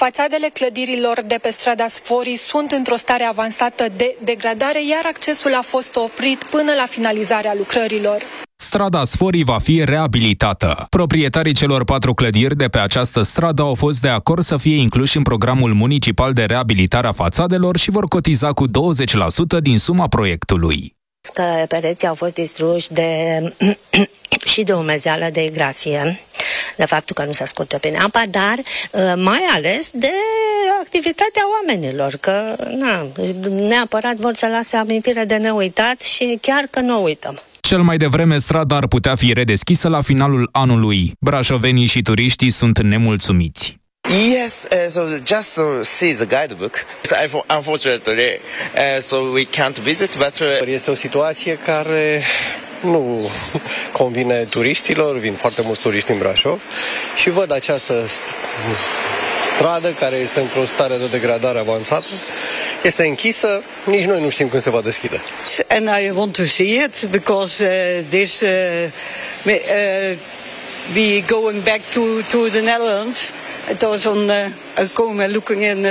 Fațadele clădirilor de pe strada Sforii sunt într-o stare avansată de degradare, iar accesul a fost oprit până la finalizarea lucrărilor. Strada Sforii va fi reabilitată. Proprietarii celor 4 clădiri de pe această stradă au fost de acord să fie incluși în programul municipal de reabilitare a fațadelor și vor cotiza cu 20% din suma proiectului. Că pereții au fost distruși și de umezeală, de igrasie, de faptul că nu se scurtă prin apa, dar mai ales de activitatea oamenilor, că neapărat vor să lase amintire de neuitat și chiar că nu uităm. Cel mai devreme, strada ar putea fi redeschisă la finalul anului. Brașovenii și turiștii sunt nemulțumiți. Yes, so just to see the guidebook. Unfortunately, so we can't visit, but este o situație care nu convine turiștilor, vin foarte mulți turiști în Brașov și văd această stradă care este într-o stare de degradare avansată, este închisă, nici noi nu știm când se va deschide. And I want to see it because we going back to the Netherlands. It was on komen looking in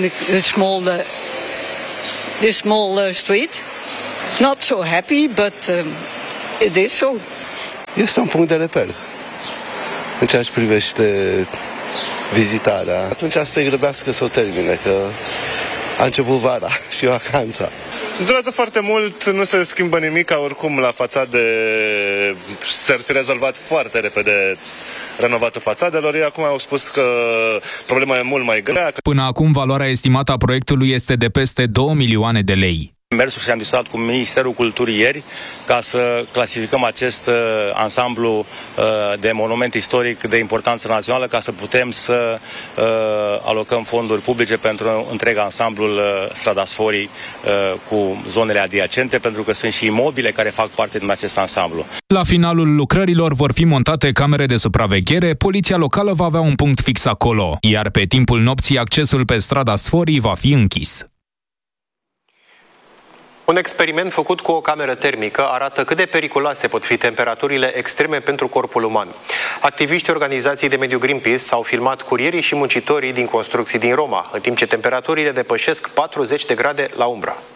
the small street. Not so happy, but it is so. Este un punct de reper în ceea ce privește vizitarea. Atunci să se grăbească să o termine, că a început vara și vacanța. Durează foarte mult, nu se schimbă nimic, oricum la fațade s-ar fi rezolvat foarte repede renovatul fațadelor. Ei acum au spus că problema e mult mai grea. Până acum, valoarea estimată a proiectului este de peste 2 milioane de lei. Mersul și am discutat cu Ministerul Culturii ieri ca să clasificăm acest ansamblu de monument istoric de importanță națională, ca să putem să alocăm fonduri publice pentru întreg ansamblul Strada Sforii cu zonele adiacente, pentru că sunt și imobile care fac parte din acest ansamblu. La finalul lucrărilor vor fi montate camere de supraveghere, poliția locală va avea un punct fix acolo, iar pe timpul nopții accesul pe Strada Sforii va fi închis. Un experiment făcut cu o cameră termică arată cât de periculoase pot fi temperaturile extreme pentru corpul uman. Activiștii organizației de mediu Greenpeace s-au filmat curierii și muncitorii din construcții din Roma, în timp ce temperaturile depășesc 40 de grade la umbră.